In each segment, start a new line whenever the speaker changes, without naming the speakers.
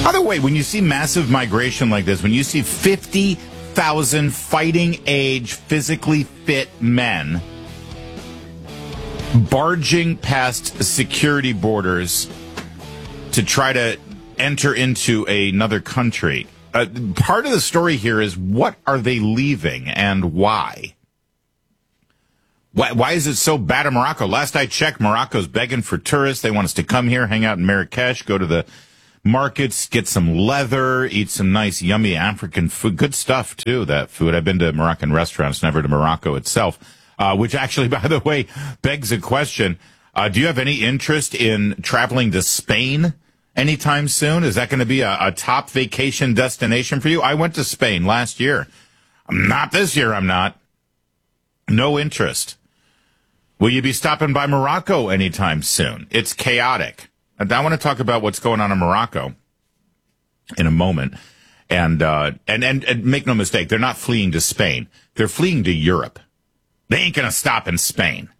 By the way, when you see massive migration like this, when you see 50,000 fighting age, physically fit men barging past security borders to try to enter into another country, part of the story here is, what are they leaving and why? Why is it so bad in Morocco? Last I checked, Morocco's begging for tourists. They want us to come here, hang out in Marrakesh, go to the markets, get some leather, eat some nice, yummy African food. Good stuff, too, that food. I've been to Moroccan restaurants, never to Morocco itself, which actually, by the way, begs a question. Do you have any interest in traveling to Spain anytime soon? Is that going to be a top vacation destination for you? I went to Spain last year. Not this year, I'm not. No interest. Will you be stopping by Morocco anytime soon? It's chaotic. And I want to talk about what's going on in Morocco in a moment. And make no mistake, they're not fleeing to Spain. They're fleeing to Europe. They ain't going to stop in Spain.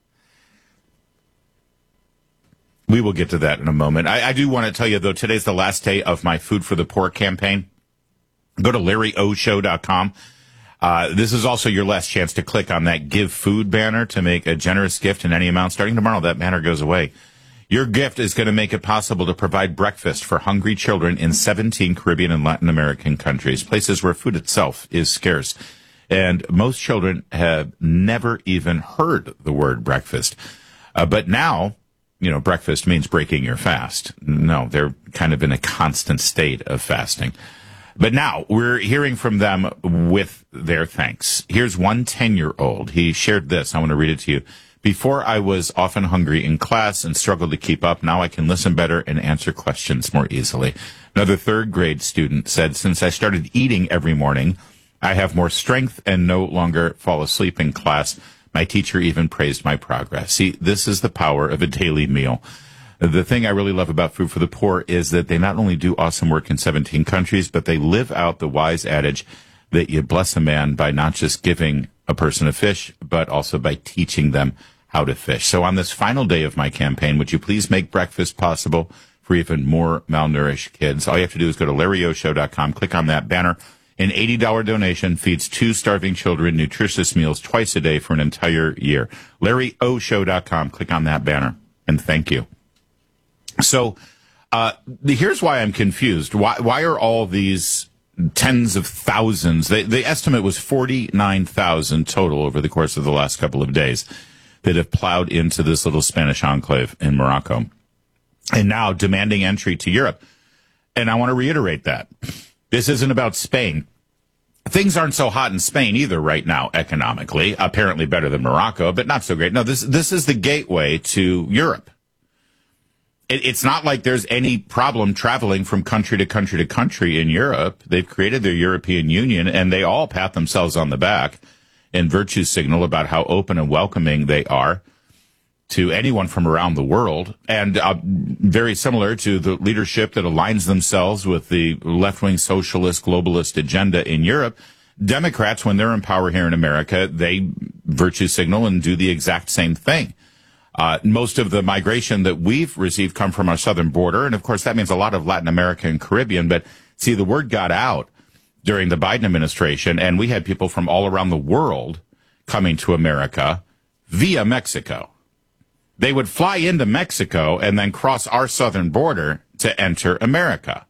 We will get to that in a moment. I do want to tell you, though, today's the last day of my Food for the Poor campaign. Go to LarryOShow.com. This is also your last chance to click on that Give Food banner to make a generous gift in any amount. Starting tomorrow, that banner goes away. Your gift is going to make it possible to provide breakfast for hungry children in 17 Caribbean and Latin American countries, places where food itself is scarce. And most children have never even heard the word breakfast. But now, you know, breakfast means breaking your fast. No, they're kind of in a constant state of fasting. But now we're hearing from them with their thanks. Here's one 10-year-old. He shared this. I want to read it to you. Before, I was often hungry in class and struggled to keep up. Now I can listen better and answer questions more easily. Another third grade student said, since I started eating every morning, I have more strength and no longer fall asleep in class. My teacher even praised my progress. See, this is the power of a daily meal. The thing I really love about Food for the Poor is that they not only do awesome work in 17 countries, but they live out the wise adage that you bless a man by not just giving a person a fish, but also by teaching them how to fish. So on this final day of my campaign, would you please make breakfast possible for even more malnourished kids? All you have to do is go to LarryOShow.com, click on that banner. An $80 donation feeds 2 starving children nutritious meals twice a day for an entire year. LarryOShow.com, click on that banner, and thank you. So here's why I'm confused. Why are all these tens of thousands? The estimate was 49,000 total over the course of the last couple of days that have plowed into this little Spanish enclave in Morocco and now demanding entry to Europe. And I want to reiterate that. This isn't about Spain. Things aren't so hot in Spain either right now economically. Apparently better than Morocco, but not so great. No, this is the gateway to Europe. It's not like there's any problem traveling from country to country to country in Europe. They've created their European Union, and they all pat themselves on the back and virtue signal about how open and welcoming they are to anyone from around the world. And very similar to the leadership that aligns themselves with the left-wing socialist globalist agenda in Europe, Democrats, when they're in power here in America, they virtue signal and do the exact same thing. Most of the migration that we've received come from our southern border. And of course, that means a lot of Latin America and Caribbean. But see, the word got out during the Biden administration, and we had people from all around the world coming to America via Mexico. They would fly into Mexico and then cross our southern border to enter America.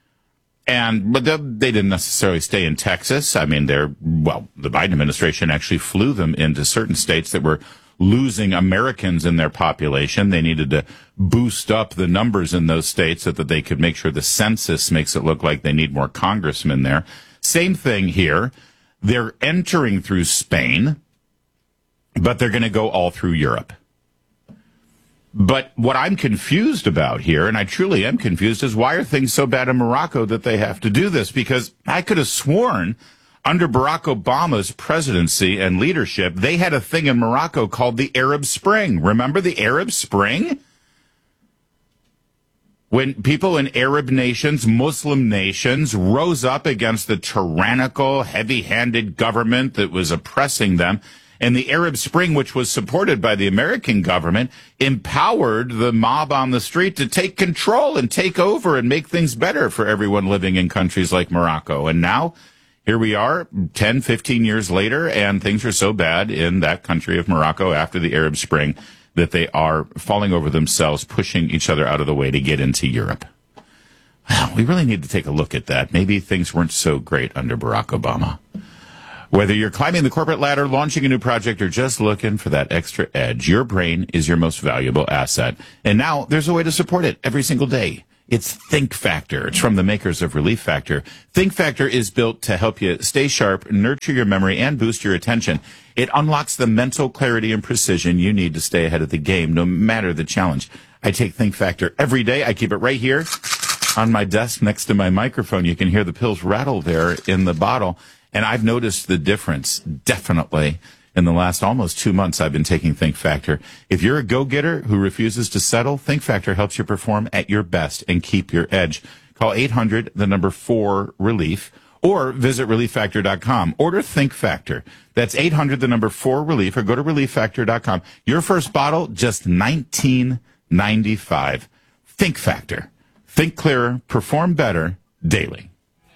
But they didn't necessarily stay in Texas. I mean, the Biden administration actually flew them into certain states that were losing Americans in their population. They needed to boost up the numbers in those states so that they could make sure the census makes it look like they need more congressmen there. Same thing here. They're entering through Spain, but they're going to go all through Europe. But what I'm confused about here, and I truly am confused, is why are things so bad in Morocco that they have to do this? Because I could have sworn under Barack Obama's presidency and leadership, they had a thing in Morocco called the Arab Spring. Remember the Arab Spring? When people in Arab nations, Muslim nations, rose up against the tyrannical, heavy-handed government that was oppressing them, And the Arab Spring, which was supported by the American government, empowered the mob on the street to take control and take over and make things better for everyone living in countries like Morocco. And now, here we are, 10, 15 years later, and things are so bad in that country of Morocco after the Arab Spring that they are falling over themselves, pushing each other out of the way to get into Europe. Well, we really need to take a look at that. Maybe things weren't so great under Barack Obama. Whether you're climbing the corporate ladder, launching a new project, or just looking for that extra edge, your brain is your most valuable asset. And now there's a way to support it every single day. It's Think Factor. It's from the makers of Relief Factor. Think Factor is built to help you stay sharp, nurture your memory, and boost your attention. It unlocks the mental clarity and precision you need to stay ahead of the game, no matter the challenge. I take Think Factor every day. I keep it right here on my desk next to my microphone. You can hear the pills rattle there in the bottle. And I've noticed the difference, definitely, in the last almost 2 months I've been taking Think Factor. If you're a go-getter who refuses to settle, Think Factor helps you perform at your best and keep your edge. Call 800-4-RELIEF or visit ReliefFactor.com. Order Think Factor. That's 800-4-RELIEF or go to ReliefFactor.com. Your first bottle, just $19.95. Think Factor. Think clearer, perform better, daily.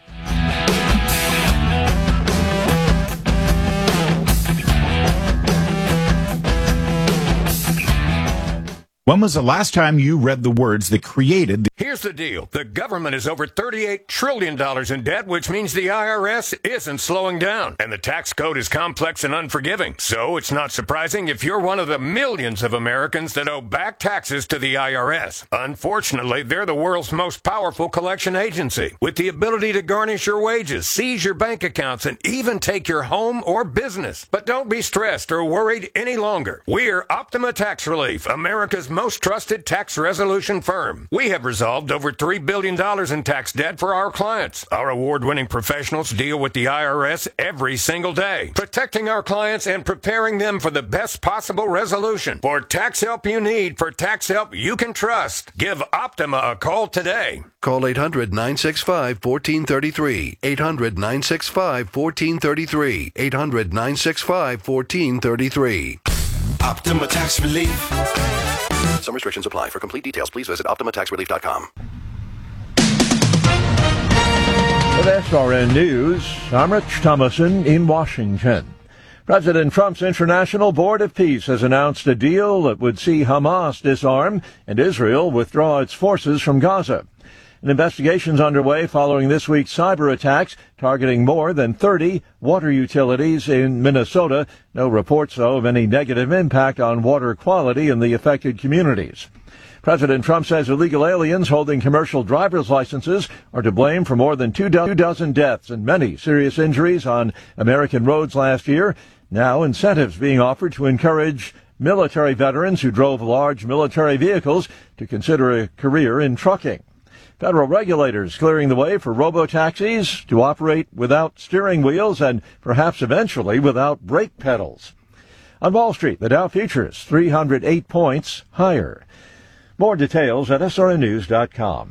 When was the last time you read the words that created the...
Here's the deal. The government is over $38 trillion in debt, which means the IRS isn't slowing down. And the tax code is complex and unforgiving. So it's not surprising if you're one of the millions of Americans that owe back taxes to the IRS. Unfortunately, they're the world's most powerful collection agency, with the ability to garnish your wages, seize your bank accounts, and even take your home or business. But don't be stressed or worried any longer. We're Optima Tax Relief, America's most trusted tax resolution firm. We have resolved over $3 billion in tax debt for our clients. Our award-winning professionals deal with the IRS every single day, protecting our clients and preparing them for the best possible resolution. For tax help you need, for tax help you can trust, give Optima a call today.
Call 800-965-1433. 800-965-1433. 800-965-1433.
Optima Tax Relief.
Some restrictions apply. For complete details, please visit OptimaTaxRelief.com.
With SRN News, I'm Rich Thomason in Washington. President Trump's International Board of Peace has announced a deal that would see Hamas disarm and Israel withdraw its forces from Gaza. An investigation is underway following this week's cyber attacks targeting more than 30 water utilities in Minnesota. No reports, though, of any negative impact on water quality in the affected communities. President Trump says illegal aliens holding commercial driver's licenses are to blame for more than two dozen deaths and many serious injuries on American roads last year. Now incentives being offered to encourage military veterans who drove large military vehicles to consider a career in trucking. Federal regulators clearing the way for robo-taxis to operate without steering wheels and perhaps eventually without brake pedals. On Wall Street, the Dow futures 308 points higher. More details at srnnews.com.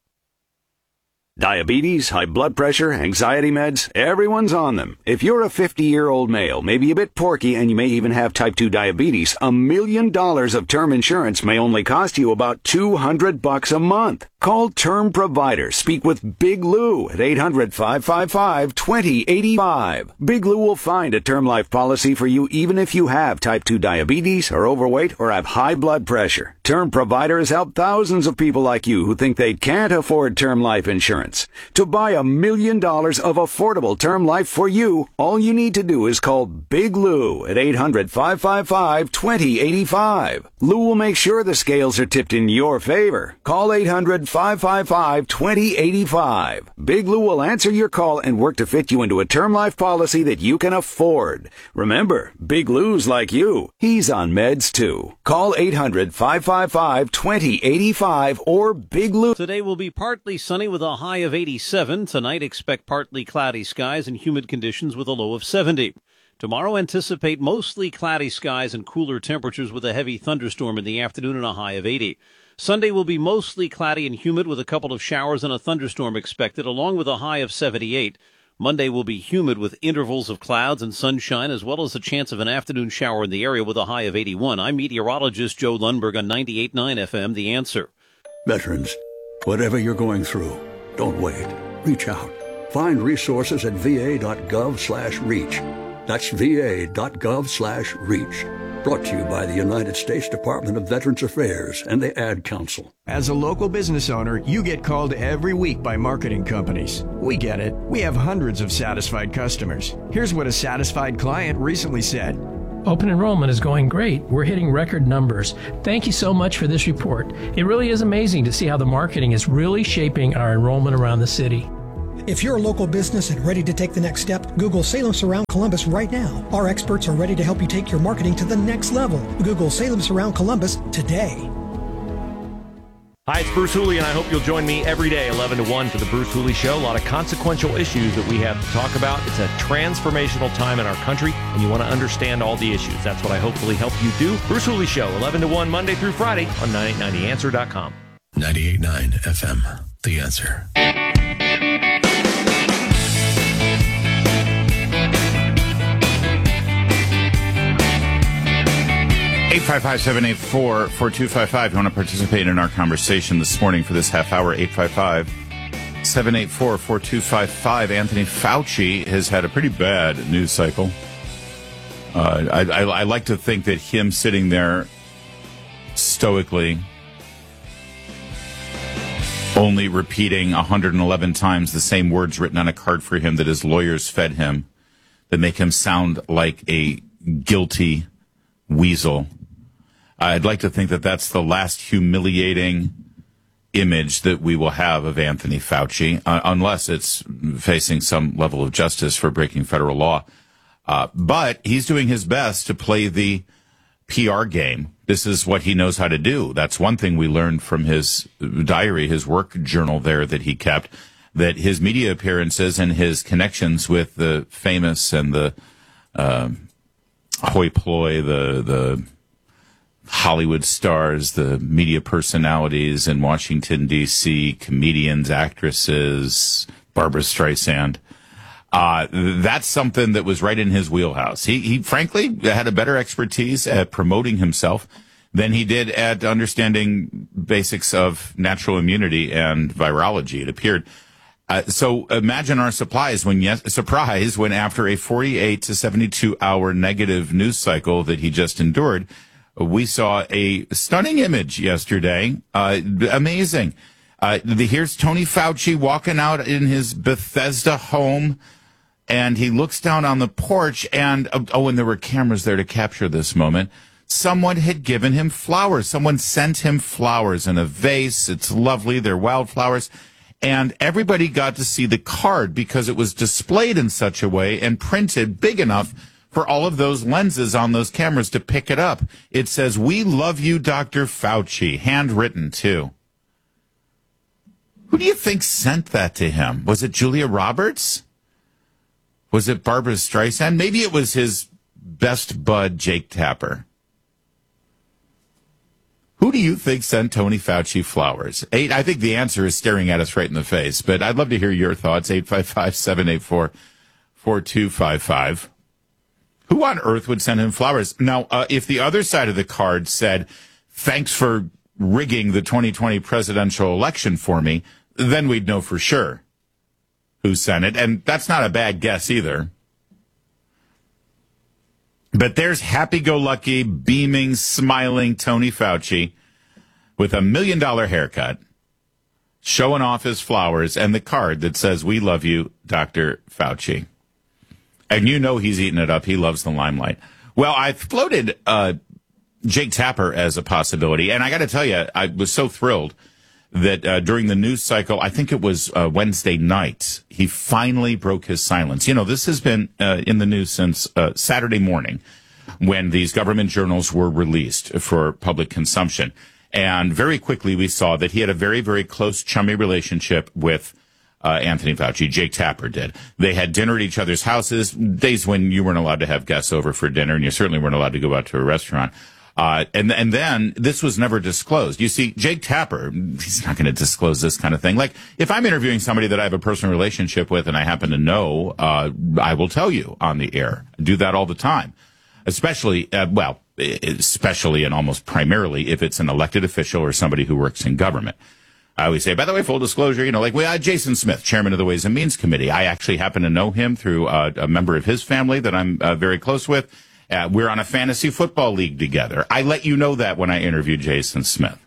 Diabetes, high blood pressure, anxiety meds, everyone's on them. If you're a 50-year-old male, maybe a bit porky, and you may even have type 2 diabetes, $1 million of term insurance may only cost you about $200 a month. Call Term Provider. Speak with Big Lou at 800-555-2085. Big Lou will find a term life policy for you even if you have type 2 diabetes, are overweight, or have high blood pressure. Term Provider has helped thousands of people like you who think they can't afford term life insurance. To buy $1 million of affordable term life for you, all you need to do is call Big Lou at 800-555-2085. Lou will make sure the scales are tipped in your favor. Call 800-555-2085. Big Lou will answer your call and work to fit you into a term life policy that you can afford. Remember, Big Lou's like you. He's on meds too. Call 800-555-2085 or Big Lou.
Today will be partly sunny with a high of 87. Tonight, expect partly cloudy skies and humid conditions with a low of 70. Tomorrow, anticipate mostly cloudy skies and cooler temperatures with a heavy thunderstorm in the afternoon and a high of 80. Sunday will be mostly cloudy and humid with a couple of showers and a thunderstorm expected, along with a high of 78. Monday will be humid with intervals of clouds and sunshine, as well as a chance of an afternoon shower in the area with a high of 81. I'm meteorologist Joe Lundberg on 98.9 FM, The Answer.
Veterans, whatever you're going through, don't wait. Reach out. Find resources at va.gov/reach. That's va.gov/reach. Brought to you by the United States Department of Veterans Affairs and the Ad Council.
As a local business owner, you get called every week by marketing companies. We get it. We have hundreds of satisfied customers. Here's what a satisfied client recently said.
Open enrollment is going great. We're hitting record numbers. Thank you so much for this report. It really is amazing to see how the marketing is really shaping our enrollment around the city.
If you're a local business and ready to take the next step, Google Salem Surround Columbus right now. Our experts are ready to help you take your marketing to the next level. Google Salem Surround Columbus today.
Hi, it's Bruce Hooley, and I hope you'll join me every day, 11 to 1, for the Bruce Hooley Show. A lot of consequential issues that we have to talk about. It's a transformational time in our country, and you want to understand all the issues. That's what I hopefully help you do. Bruce Hooley Show, 11 to 1, Monday through Friday on 989theanswer.com.
98.9 FM, The Answer.
855-784-4255. You want to participate in our conversation this morning for this half hour, 855-784-4255. Anthony Fauci has had a pretty bad news cycle. I like to think that him sitting there stoically, only repeating 111 times the same words written on a card for him that his lawyers fed him, that make him sound like a guilty weasel. I'd like to think that that's the last humiliating image that we will have of Anthony Fauci, unless it's facing some level of justice for breaking federal law. But he's doing his best to play the PR game. This is what he knows how to do. That's one thing we learned from his diary, his work journal there that he kept, that his media appearances and his connections with the famous and the hoi polloi, the Hollywood stars, the media personalities in Washington, D.C., comedians, actresses, Barbra Streisand. That's something that was right in his wheelhouse. He frankly had a better expertise at promoting himself than he did at understanding basics of natural immunity and virology, it appeared. So imagine our surprise when after a 48 to 72 hour negative news cycle that he just endured, we saw a stunning image yesterday. Amazing. Here's Tony Fauci walking out in his Bethesda home, and he looks down on the porch, and and there were cameras there to capture this moment. Someone had given him flowers. Someone sent him flowers in a vase. It's lovely. They're wildflowers. And everybody got to see the card because it was displayed in such a way and printed big enough for all of those lenses on those cameras to pick it up. It says, "We love you, Dr. Fauci," handwritten too. Who do you think sent that to him? Was it Julia Roberts? Was it Barbra Streisand? Maybe it was his best bud, Jake Tapper. Who do you think sent Tony Fauci flowers? I think the answer is staring at us right in the face, but I'd love to hear your thoughts. 855-784-4255. Who on earth would send him flowers? Now, if the other side of the card said, "Thanks for rigging the 2020 presidential election for me," then we'd know for sure who sent it. And that's not a bad guess either. But there's happy-go-lucky, beaming, smiling Tony Fauci with $1 million haircut, showing off his flowers and the card that says, "We love you, Dr. Fauci." And you know he's eating it up. He loves the limelight. Well, I floated Jake Tapper as a possibility. And I got to tell you, I was so thrilled that during the news cycle, I think it was Wednesday night, he finally broke his silence. You know, this has been in the news since Saturday morning when these government journals were released for public consumption. And very quickly we saw that he had a very, very close, chummy relationship with Anthony Fauci. Jake Tapper did. They had dinner at each other's houses, days when you weren't allowed to have guests over for dinner, and you certainly weren't allowed to go out to a restaurant. And then this was never disclosed. You see, Jake Tapper, he's not going to disclose this kind of thing. Like, if I'm interviewing somebody that I have a personal relationship with and I happen to know, I will tell you on the air. I do that all the time. Especially and almost primarily if it's an elected official or somebody who works in government. I always say, by the way, full disclosure, like we had Jason Smith, chairman of the Ways and Means Committee. I actually happen to know him through a member of his family that I'm very close with. We're on a fantasy football league together. I let you know that when I interviewed Jason Smith.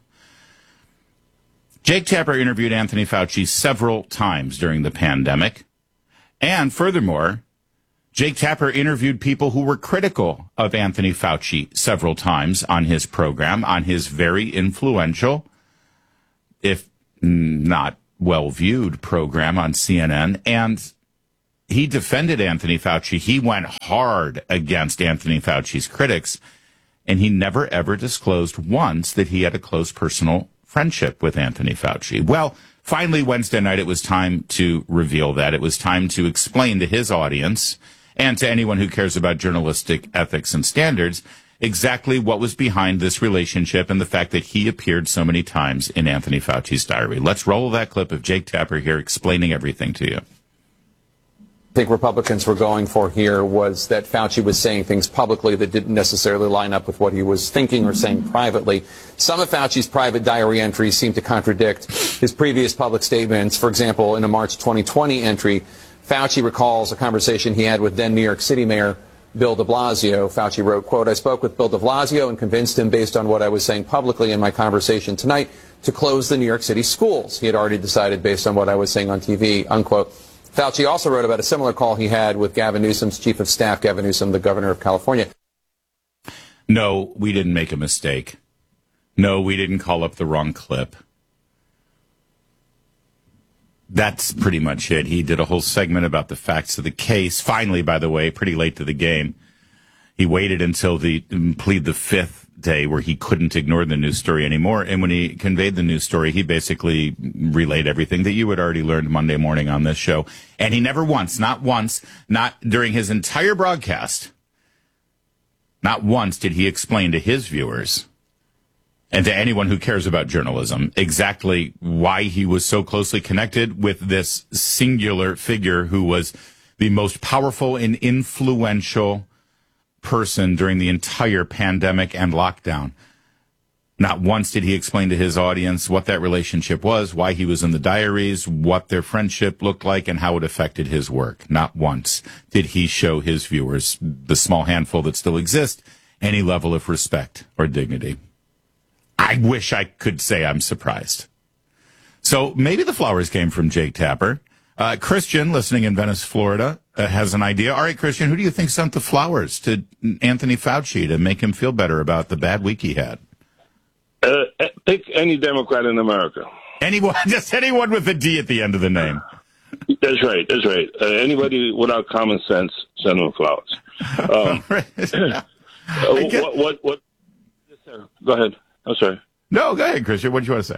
Jake Tapper interviewed Anthony Fauci several times during the pandemic. And furthermore, Jake Tapper interviewed people who were critical of Anthony Fauci several times on his program, on his very influential, if not well-viewed program on CNN, and he defended Anthony Fauci. He went hard against Anthony Fauci's critics, and he never, ever disclosed once that he had a close personal friendship with Anthony Fauci. Well, finally, Wednesday night, it was time to reveal that. It was time to explain to his audience and to anyone who cares about journalistic ethics and standards exactly what was behind this relationship and the fact that he appeared so many times in Anthony Fauci's diary. Let's roll that clip of Jake Tapper here explaining everything to you.
I think Republicans were going for here was that Fauci was saying things publicly that didn't necessarily line up with what he was thinking or saying privately. Some of Fauci's private diary entries seem to contradict his previous public statements. For example, in a March 2020 entry, Fauci recalls a conversation he had with then New York City Mayor Bill de Blasio. Fauci wrote, quote, "I spoke with Bill de Blasio and convinced him based on what I was saying publicly in my conversation tonight to close the New York City schools. He had already decided based on what I was saying on TV," unquote. Fauci also wrote about a similar call he had with Gavin Newsom's chief of staff, Gavin Newsom, the governor of California.
No, we didn't make a mistake. No, we didn't call up the wrong clip. That's pretty much it. He did a whole segment about the facts of the case. Finally, by the way, pretty late to the game. He waited until the plead the fifth day where he couldn't ignore the news story anymore. And when he conveyed the news story, he basically relayed everything that you had already learned Monday morning on this show. And he never once, not during his entire broadcast, not once did he explain to his viewers and to anyone who cares about journalism exactly why he was so closely connected with this singular figure who was the most powerful and influential person during the entire pandemic and lockdown. Not once did he explain to his audience what that relationship was, why he was in the diaries, what their friendship looked like, and how it affected his work. Not once did he show his viewers, the small handful that still exist, any level of respect or dignity. I wish I could say I'm surprised. So maybe the flowers came from Jake Tapper. Christian, listening in Venice, Florida, has an idea. All right, Christian, who do you think sent the flowers to Anthony Fauci to make him feel better about the bad week he had?
Pick any Democrat in America.
Anyone, just anyone with a D at the end of the name.
That's right. That's right. Anybody without common sense, send them flowers. What? Go ahead. I'm sorry.
No, go ahead, Christian. What do you want to say?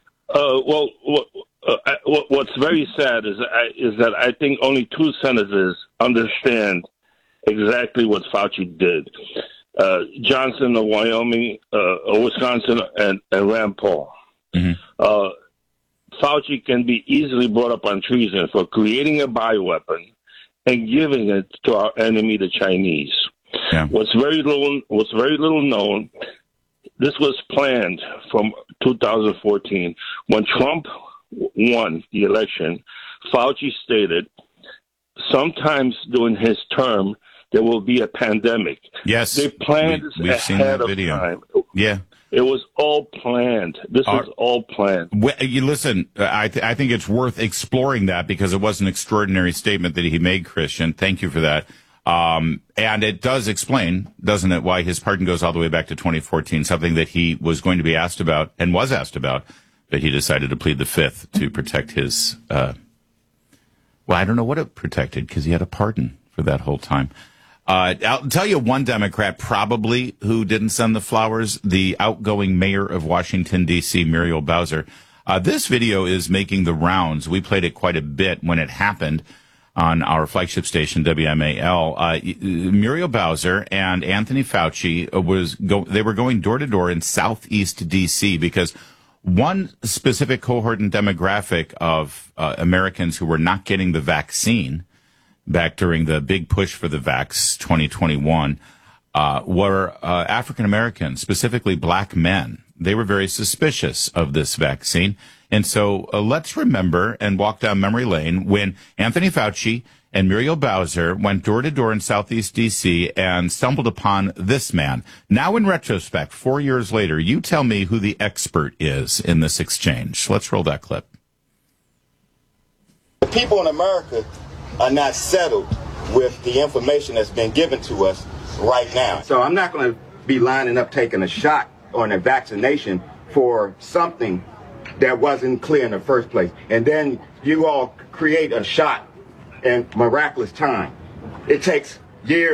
What's very sad is that I think only two senators understand exactly what Fauci did. Johnson of Wyoming, Wisconsin, and Rand Paul. Mm-hmm. Fauci can be easily brought up on treason for creating a bioweapon and giving it to our enemy, the Chinese. Yeah. What's very little known. This was planned from 2014. When Trump won the election, Fauci stated, sometimes during his term, there will be a pandemic.
Yes.
They planned
we've
ahead
seen that
of
video.
time.
Yeah.
It was all planned. This was all planned.
You listen, I think it's worth exploring that because it was an extraordinary statement that he made, Christian. Thank you for that. And it does explain, doesn't it, why his pardon goes all the way back to 2014, something that he was going to be asked about and was asked about, but he decided to plead the fifth to protect his, well, I don't know what it protected because he had a pardon for that whole time. I'll tell you one Democrat probably who didn't send the flowers, the outgoing mayor of Washington, D.C., Muriel Bowser. This video is making the rounds. We played it quite a bit when it happened. on our flagship station, WMAL. Muriel Bowser and Anthony Fauci they were going door to door in Southeast D.C. because one specific cohort and demographic of Americans who were not getting the vaccine back during the big push for the Vax 2021 were African Americans, specifically black men. They were very suspicious of this vaccine. And so let's remember and walk down memory lane when Anthony Fauci and Muriel Bowser went door to door in Southeast D.C. and stumbled upon this man. Now, in retrospect, 4 years later, you tell me who the expert is in this exchange. Let's roll that clip.
The people in America are not settled with the information that's been given to us right now. So I'm not going to be lining up taking a shot on a vaccination for something that wasn't clear in the first place. And then you all create a shot in miraculous time. It takes years.